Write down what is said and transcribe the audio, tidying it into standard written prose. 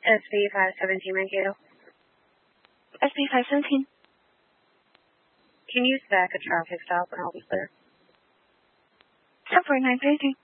SB 517 Mankato. SB 517. Can you stack a traffic stop and I'll be clear? 104933.